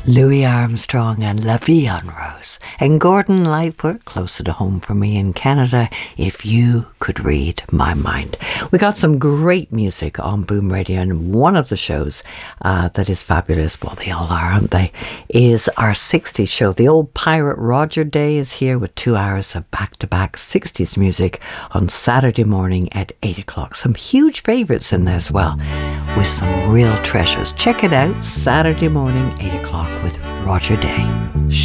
Louis Armstrong and La Vie en Rose. And Gordon Lightfoot, closer to home for me in Canada, If You Could Read My Mind. We got some great music on Boom Radio, and one of the shows that is fabulous, well, they all are, aren't they, is our 60s show. The old pirate Roger Day is here with 2 hours of back-to-back 60s music on Saturday morning at 8 o'clock. Some huge favourites in there as well, with some real treasures. Check it out, Saturday morning, 8 o'clock with Roger Day.